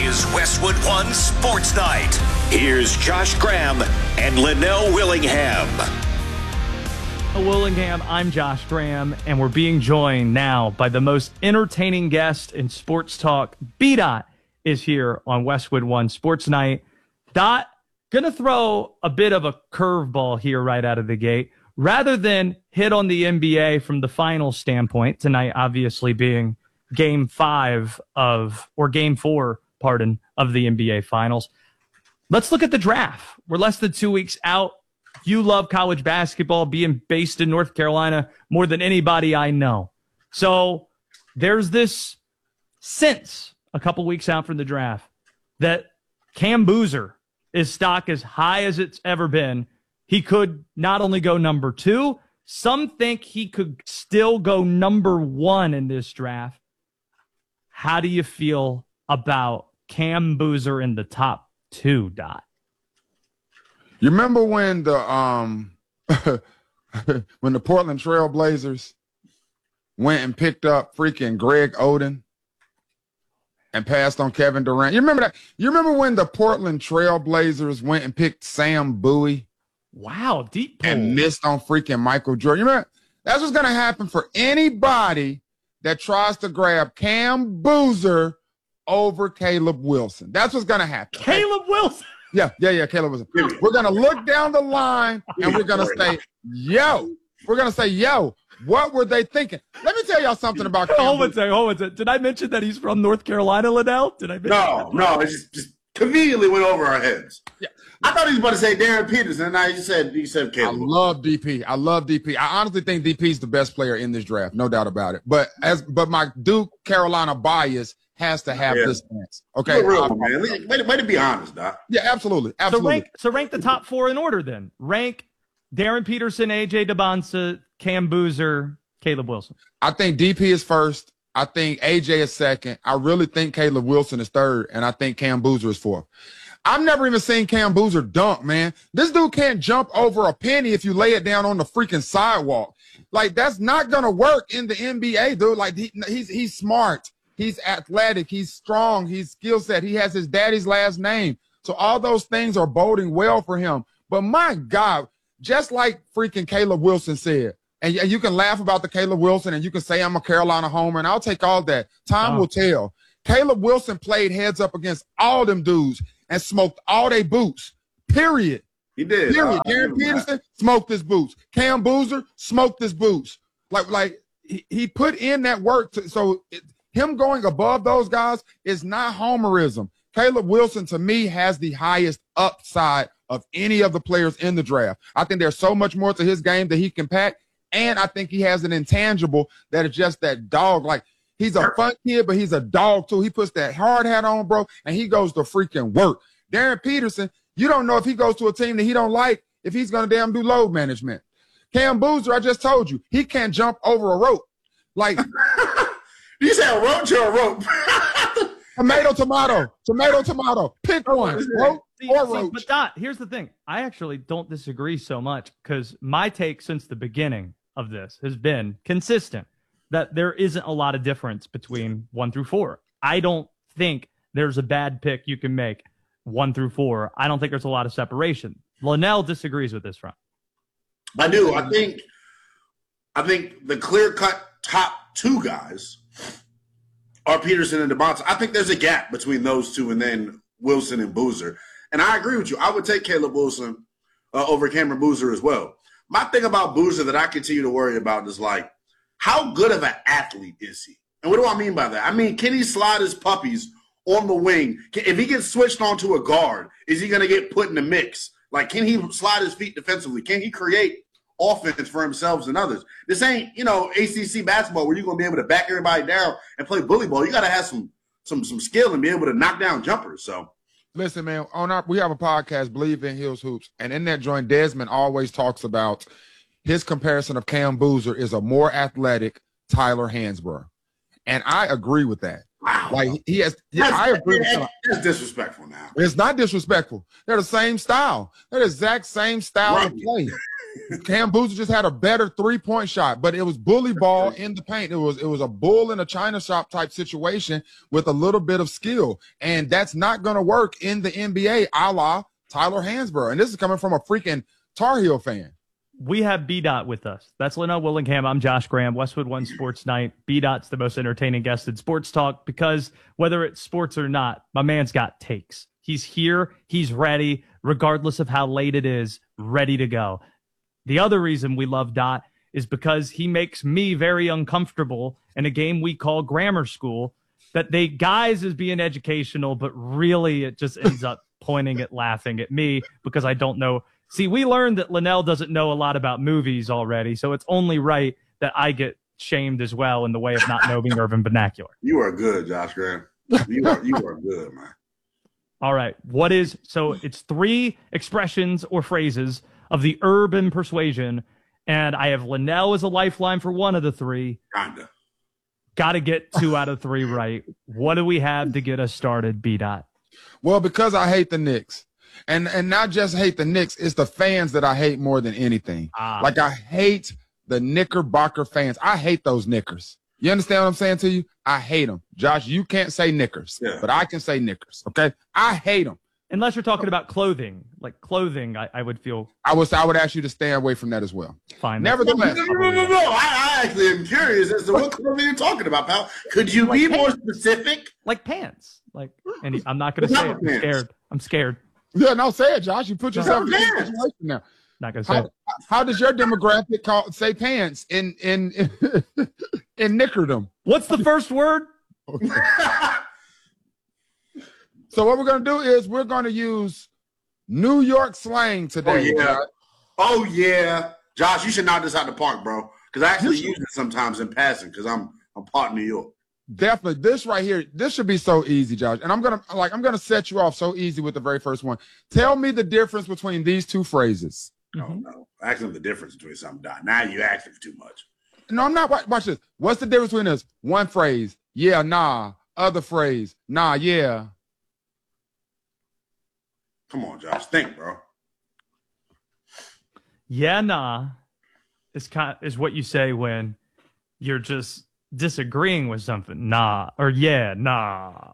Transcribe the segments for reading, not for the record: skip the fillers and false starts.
is Westwood One Sports Night. Here's Josh Graham and Linnell Willingham. Willingham, I'm Josh Graham, and we're being joined now by the most entertaining guest in sports talk. B-Dot is here on Westwood One Sports Night. Dot, gonna throw a bit of a curveball here right out of the gate. Rather than hit on the NBA from the final standpoint, tonight obviously being Game 4, of the NBA Finals, let's look at the draft. We're less than 2 weeks out. You love college basketball, being based in North Carolina more than anybody I know. So there's this sense a couple weeks out from the draft that Cam Boozer is stock as high as it's ever been. He could not only go number 2, some think he could still go number 1 in this draft. How do you feel about Cam Boozer in the top 2, Dot? You remember when the when the Portland Trail Blazers went and picked up freaking Greg Oden and passed on Kevin Durant? You remember that? You remember when the Portland Trail Blazers went and picked Sam Bowie? Wow, deep pull. And missed on freaking Michael Jordan. You remember? That's what's going to happen for anybody that tries to grab Cam Boozer over Caleb Wilson. That's what's going to happen. Caleb Wilson. Yeah, Caleb Wilson. We're going to look down the line and we're going to say, yo, what were they thinking? Let me tell y'all something about Cam Hold on a second. Did I mention that he's from North Carolina, Linnell? Did I mention No, it just conveniently went over our heads. Yeah. I thought he was about to say Darren Peterson, and now he said Caleb. I love DP. I honestly think DP's the best player in this draft, no doubt about it. But my Duke Carolina bias has to have this chance. Okay, real, man. Way to be honest, Doc. Yeah, absolutely. So rank the top 4 in order then. Rank Darren Peterson, AJ DeBonsa, Cam Boozer, Caleb Wilson. I think DP is first. I think AJ is second. I really think Caleb Wilson is third, and I think Cam Boozer is fourth. I've never even seen Cam Boozer dunk, man. This dude can't jump over a penny if you lay it down on the freaking sidewalk. Like, that's not going to work in the NBA, dude. Like, he's smart. He's athletic. He's strong. He's skill set. He has his daddy's last name. So all those things are boding well for him. But my God, just like freaking Caleb Wilson said, and you can laugh about the Caleb Wilson and you can say I'm a Carolina homer, and I'll take all that. Time will tell. Caleb Wilson played heads up against all them dudes and smoked all they boots, period. He did. Period. Darren Peterson smoked his boots. Cam Boozer smoked his boots. Like he put in that work. Him going above those guys is not homerism. Caleb Wilson, to me, has the highest upside of any of the players in the draft. I think there's so much more to his game that he can pack, and I think he has an intangible that is just that dog. Like, he's a fun kid, but he's a dog, too. He puts that hard hat on, bro, and he goes to freaking work. Darren Peterson, you don't know if he goes to a team that he don't like, if he's going to damn do load management. Cam Boozer, I just told you, he can't jump over a rope. Like, you say a roach or a rope? Tomato. Pick one, rope or roach. But Dot, here's the thing. I actually don't disagree so much because my take since the beginning of this has been consistent that there isn't a lot of difference between 1 through 4. I don't think there's a bad pick you can make 1 through 4. I don't think there's a lot of separation. Linnell disagrees with this front. I do. I think the clear-cut top 2 guys are Peterson and DeBonta. I think there's a gap between those two and then Wilson and Boozer. And I agree with you. I would take Caleb Wilson over Cameron Boozer as well. My thing about Boozer that I continue to worry about is, like, how good of an athlete is he? And what do I mean by that? I mean, can he slide his puppies on the wing? If he gets switched onto a guard, is he going to get put in the mix? Like, can he slide his feet defensively? Can he create offense for himself and others? This ain't, ACC basketball where you're going to be able to back everybody down and play bully ball. You got to have some skill and be able to knock down jumpers. So, listen, man, we have a podcast, Believe in Hills Hoops, and in that joint, Desmond always talks about his comparison of Cam Boozer is a more athletic Tyler Hansbrough. And I agree with that. Wow. Like he has. I agree with that. That's disrespectful now. It's not disrespectful. They're the same style. They're the exact same style of play. Cam Boozer just had a better 3-point shot, but it was bully ball in the paint. It was a bull in a china shop type situation with a little bit of skill, and that's not going to work in the NBA, a la Tyler Hansbrough. And this is coming from a freaking Tar Heel fan. We have B-Dot with us. That's Linnell Willingham. I'm Josh Graham, Westwood One Sports Night. B-Dot's the most entertaining guest in sports talk because whether it's sports or not, my man's got takes. He's here. He's ready, regardless of how late it is, ready to go. The other reason we love Dot is because he makes me very uncomfortable in a game we call grammar school that they guise as being educational, but really it just ends up pointing at laughing at me because I don't know. See, we learned that Linnell doesn't know a lot about movies already, so it's only right that I get shamed as well in the way of not knowing urban vernacular. You are good, Josh Graham. You are good, man. All right. So it's 3 expressions or phrases of the urban persuasion, and I have Linnell as a lifeline for one of the 3. Kinda. Got to get 2 out of 3 right. What do we have to get us started, B-Dot? Well, because I hate the Knicks. And not just hate the Knicks, it's the fans that I hate more than anything. Like I hate the Knickerbocker fans. I hate those Knickers. You understand what I'm saying to you? I hate them. Josh, you can't say Knickers, but I can say Knickers, okay? I hate them. Unless you're talking about clothing. Like clothing, I would feel. I would ask you to stay away from that as well. Fine. Nevertheless. No. I actually am curious as to what clothing you're talking about, pal. Could you be more specific? Like pants. And I'm not going to say it. I'm scared. I'm scared. Yeah, no, say it, Josh. You put yourself in a situation now. Not gonna say it. How does your demographic say pants in Nickerdom? What's the first word? So what we're gonna do is we're gonna use New York slang today. Oh yeah, Josh, you should knock this out the park, bro. Because I actually use it sometimes in passing because I'm part of New York. Definitely. This right here, this should be so easy, Josh. And I'm gonna set you off so easy with the very first one. Tell me the difference between these 2 phrases. Oh no. Asking the difference between something. Now you asking for too much. No, I'm not. Watch this. What's the difference between this? One phrase, yeah, nah. Other phrase, nah, yeah. Come on, Josh. Think, bro. Yeah, nah is what you say when you're just disagreeing with something. Nah. Or yeah, nah.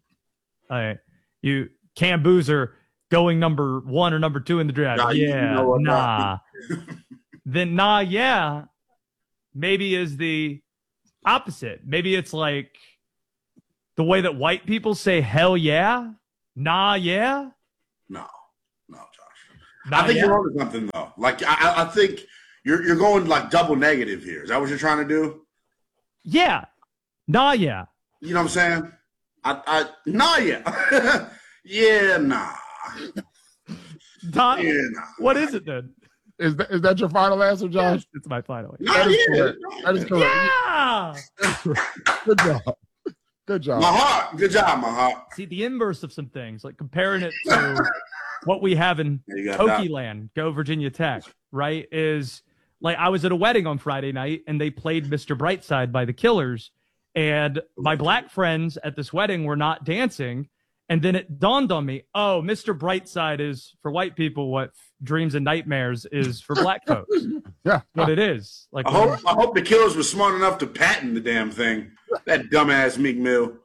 Cam Boozer going number 1 or number 2 in the draft. Nah. Then nah, yeah, maybe is the opposite. Maybe it's like the way that white people say hell yeah. Nah, yeah. No, Josh. I think you're onto something though. Like I think you're going like double negative here. Is that what you're trying to do? Yeah. Nah, yeah. You know what I'm saying? Nah, yeah. Yeah, nah. Nah. What is it then? Is that your final answer, Josh? Yes, it's my final answer. Nah, That is correct. Yeah. Good job. Good job. My heart. Good job, my heart. See, the inverse of some things, like comparing it to what we have in Hokie Go Virginia Tech, right, is like I was at a wedding on Friday night, and they played Mr. Brightside by the Killers, and my black friends at this wedding were not dancing, and then it dawned on me, oh, Mr. Brightside is for white people what Dreams and Nightmares is for black folks. Yeah. What it is. Like I hope the Killers were smart enough to patent the damn thing. That dumbass Meek Mill.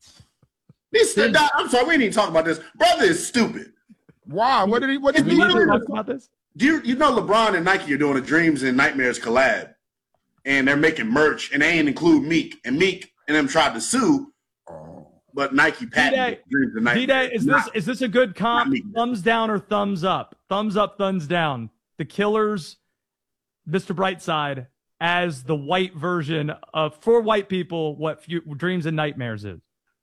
I'm sorry, we didn't even talk about this. Brother is stupid. Why? What did he talk about this? Do you know LeBron and Nike are doing a Dreams and Nightmares collab, and they're making merch, and they ain't include Meek, and them tried to sue, but Nike patented Dreams and Nightmares. D-Day, is this a good comp? Thumbs down or thumbs up? Thumbs up, thumbs down. The Killers, Mr. Brightside, as the white version of, for white people, what Dreams and Nightmares is.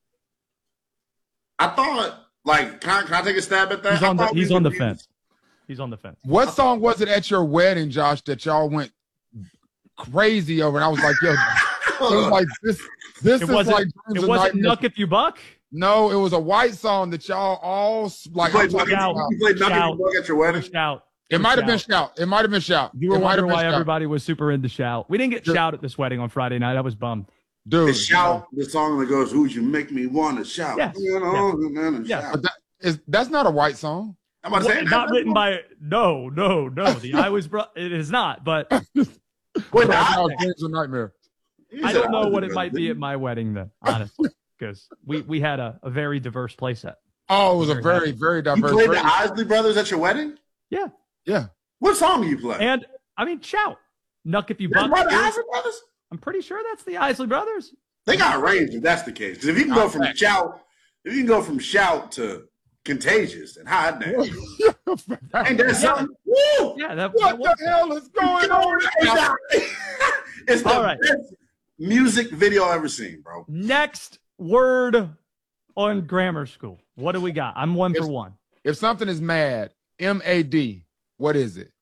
I thought, like, can I take a stab at that? He's on the fence. He's on the fence. What song was it at your wedding, Josh, that y'all went crazy over? And I was like, yo, it was like this is like Dreams it wasn't Nuck If You Buck? No, it was a white song that y'all all like. You played Nuck If You Buck at your wedding? Shout. It might have been Shout. It might have been Shout. You were wondering why everybody was super into Shout. We didn't get Shout at this wedding on Friday night. I was bummed. Dude. They shout the song that goes, "Who you make me want to shout?" Yes. Yeah. But that's not a white song. I'm about to say Not written by no. The it is not, but Wait, Dreams of Nightmare. I don't know what it might be at my wedding then, honestly, because we had a very diverse play set. Oh, it was a very, very You diverse. played the Isley Brothers at your wedding? Yeah. Yeah. What song do you play? And I mean, shout, Nuck if you That's buck. by the Isley Brothers? I'm pretty sure that's the Isley Brothers. They got range if that's the case. Because if you can go from shout to Contagious and Hot Damn, ain't that something? Woo! Yeah, What the hell is going on? It's the All right. best music video I've ever seen, bro. Next word on grammar school. What do we got? I'm 1 for 1. If something is mad, M-A-D, what is it?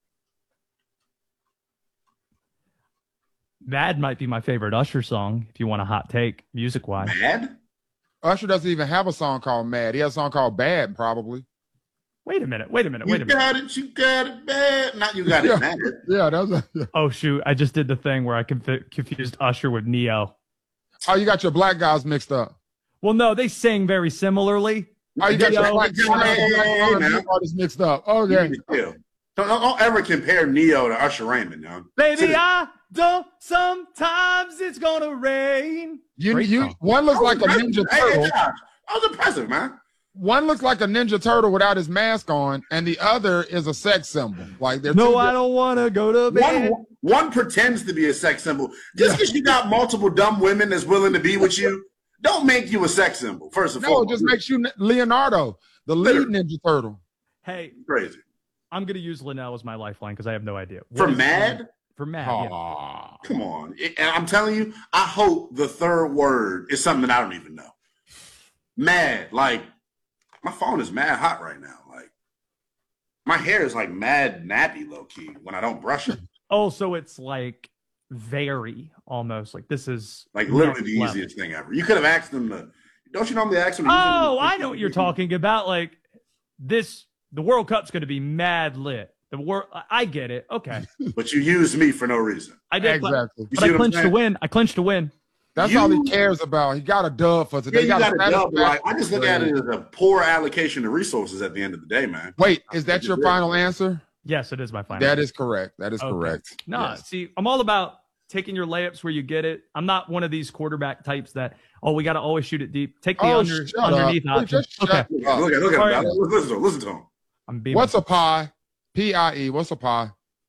Mad might be my favorite Usher song if you want a hot take music-wise. Mad? Usher doesn't even have a song called Mad. He has a song called Bad, probably. Wait a minute. You got it bad. Not you got it mad. Yeah, that's Oh, shoot. I just did the thing where I confused Usher with Neo. Oh, you got your black guys mixed up. Well, no, they sing very similarly. Oh, you got your black Hey, artists mixed up. Okay. Don't ever compare Neo to Usher Raymond, yo. Baby, I don't. Sometimes it's gonna rain. One looks like a Ninja Turtle. Josh, I was impressive, man. One looks like a Ninja Turtle without his mask on, and the other is a sex symbol. Like they're No, I don't want to go to bed. One pretends to be a sex symbol. Just because you got multiple dumb women that's willing to be with you, don't make you a sex symbol. First of all, No, it just makes you Leonardo, the lead Ninja Turtle. Hey, crazy. I'm gonna use Linnell as my lifeline because I have no idea. For Mad? For Mad, yeah. Come on. And I'm telling you, I hope the third word is something that I don't even know. Mad, like, my phone is mad hot right now. Like, my hair is like mad nappy low key when I don't brush it. Oh, so it's like very almost like this is Like literally next the level. easiest thing ever. You could have asked them to. Don't you normally ask them? Oh, I know what you're talking about. Like this, the World Cup's going to be mad lit. The world, I get it. Okay, But you used me for no reason. I did. Exactly. But I clinched to win. I clinched to win. That's all he cares about. He got a dub for today. Yeah, you got a dub, like, I just look at it as a poor allocation of resources at the end of the day, man. Wait, is that your final answer? Yes, it is my final. That is correct. That is Okay. correct. No, Yes. see, I'm all about taking your layups where you get it. I'm not one of these quarterback types that, we got to always shoot it deep. Take the underneath up. option. Just shut Okay. up. Look at All him. right. Listen to him. I'm being. What's a pie? P-I-E. What's a pie?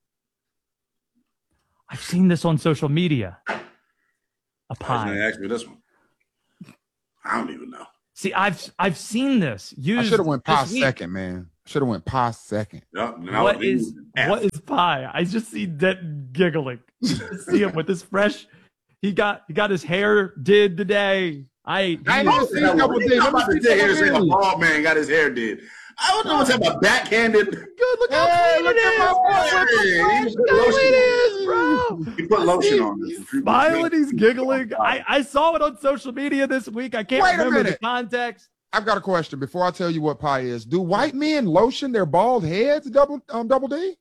I've seen this on social media. A I was pie. going to ask me this one. I don't even know. See, I've seen this. I should have went pie this week. second, man. Should have went pie second. Yep, What is pie? I just see Denton giggling. Just see him with his fresh. He got his hair did today. I didn't see a couple days. A bald man got his hair did. I was not talking about backhanded. Good, look how clean it is. Look how clean it is, bro. He put lotion on He's this. smiling, he's giggling. I saw it on social media this week. I can't Wait a remember the minute. context. I've got a question before I tell you what pie is. Do white men lotion their bald heads, double D?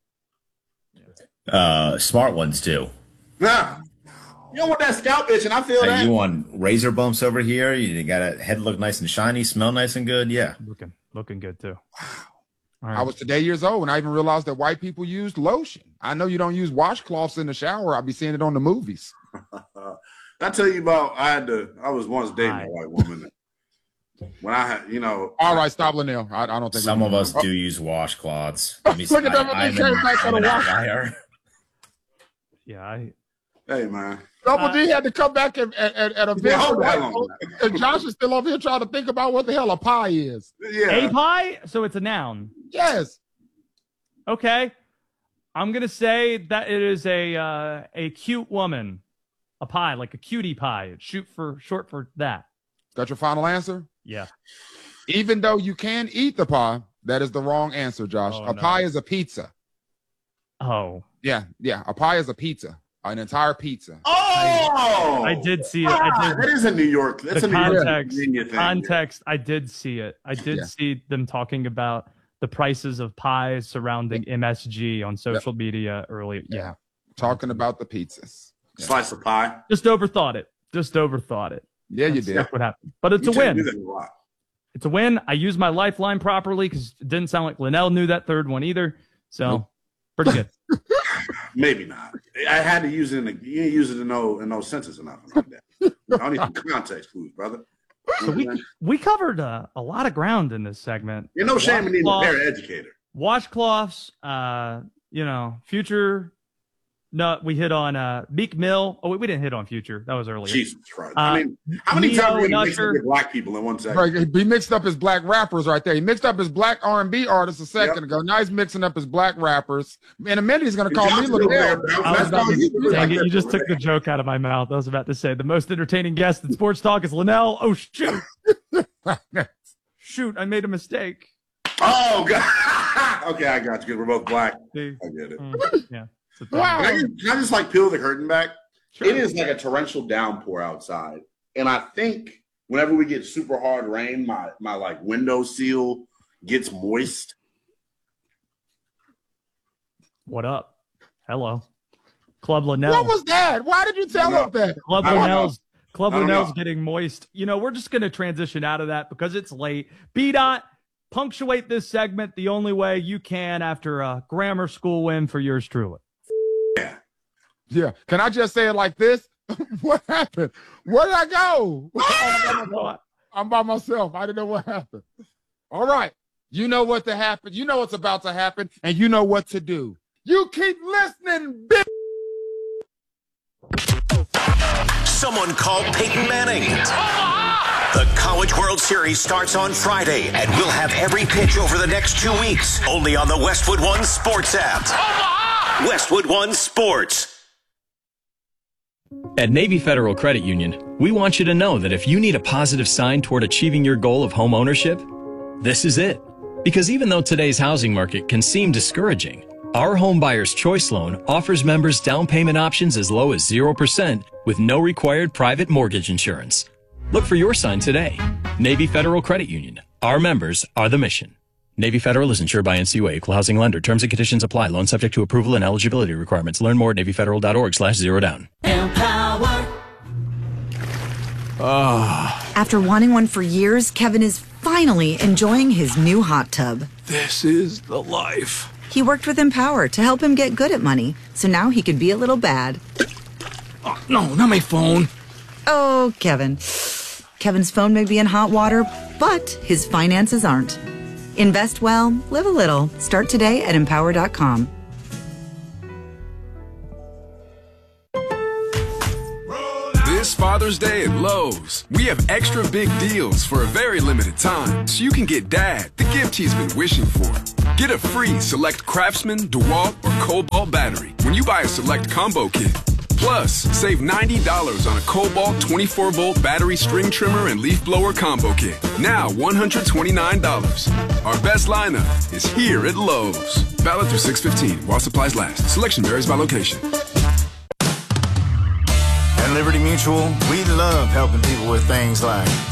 Smart ones do. Nah. You don't want that scalp itch, and I feel Hey, that. you want razor bumps over here? You got a head look nice and shiny, smell nice and good. Yeah. Looking good too. All I was today years old when I even realized that white people used lotion. I know you don't use washcloths in the shower. I'll be seeing it on the movies. I tell you about, I was once dating a white woman. When I had, All right, stop, Linnell. I don't think Some of us do use washcloths. Look at them. They came back to the wash. Yeah, Hey, man. Double D had to come back at a Yeah, hold on. and Josh is still over here trying to think about what the hell a pie is. Yeah. a pie. So it's a noun. Yes. Okay, I'm gonna say that it is a cute woman, a pie, like a cutie pie. It's short for that. Got your final answer? Yeah. Even though you can eat the pie, that is the wrong answer, Josh. Oh, a no. pie is a pizza. Oh, Yeah. A pie is a pizza. An entire pizza. Oh! I did see it. I did. That is a New York. That's The a New York context. Virginia thing. Context. I did see it. I did Yeah. see them talking about the prices of pies surrounding MSG on social media earlier. Yeah. Talking about the pizzas. Slice of pie. Just overthought it. just overthought it. Yeah, you did. That's what happened. But it's You a tend to win. do that a lot. It's a win. I used my lifeline properly because it didn't sound like Linnell knew that third one either. So pretty good. Maybe not. I had to use it you didn't use it in no senses enough like that. I need some context clues, brother. So we covered a lot of ground in this segment. You're no shame in being a paraeducator. Washcloths, Future. No, we hit on Meek Mill. Oh, we didn't hit on Future. That was earlier. Jesus Christ. I mean, how many times are you mixing with black people in one second? Right, he mixed up his black rappers right there. He mixed up his black R&B artists a second ago. Now he's mixing up his black rappers. In a minute, he's going to call me Linnell. Dang it, you just took the joke out of my mouth. I was about to say the most entertaining guest in Sports Talk is Linnell. Oh, shoot. Shoot, I made a mistake. Oh, God. Okay, I got you. We're both black. See? I get it. Yeah. Wow. Can I just like peel the curtain back? Sure. It is like a torrential downpour outside. And I think whenever we get super hard rain, my like window seal gets moist. What up? Hello. Club Linnell. What was that? Why did you tell us that? Club Linnell's getting moist. We're just going to transition out of that because it's late. B-Dot, punctuate this segment the only way you can after a grammar school win for yours truly. Yeah. Can I just say it like this? What happened? Where did I go? I'm by myself. I didn't know what happened. All right. You know what to happen. You know what's about to happen, and you know what to do. You keep listening, bitch. Someone called Peyton Manning. The College World Series starts on Friday, and we'll have every pitch over the next 2 weeks, only on the Westwood One Sports app. Westwood One Sports. At Navy Federal Credit Union, we want you to know that if you need a positive sign toward achieving your goal of home ownership, this is it. Because even though today's housing market can seem discouraging, our Home Buyer's Choice Loan offers members down payment options as low as 0% with no required private mortgage insurance. Look for your sign today. Navy Federal Credit Union. Our members are the mission. Navy Federal is insured by NCUA, Equal Housing Lender. Terms and conditions apply. Loan subject to approval and eligibility requirements. Learn more at NavyFederal.org/zerodown. Empower. After wanting one for years, Kevin is finally enjoying his new hot tub. This is the life. He worked with Empower to help him get good at money, so now he could be a little bad. Oh, no, not my phone. Oh, Kevin. Kevin's phone may be in hot water, but his finances aren't. Invest well, live a little. Start today at Empower.com. This Father's Day at Lowe's, we have extra big deals for a very limited time, so you can get Dad the gift he's been wishing for. Get a free Select Craftsman, DeWalt, or Cobalt battery when you buy a Select Combo Kit. Plus, save $90 on a Cobalt 24-volt battery string trimmer and leaf blower combo kit. Now $129. Our best lineup is here at Lowe's. Valid through 6/15 while supplies last. Selection varies by location. At Liberty Mutual, we love helping people with things like